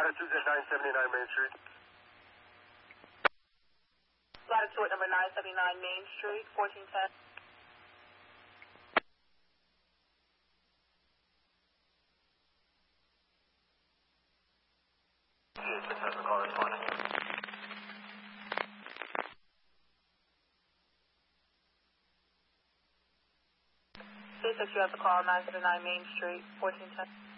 Latitude at 979 Main Street. Latitude number 979 Main Street, 1410. Just has a call this morning. Please, you have the call 979 Main Street, 1410.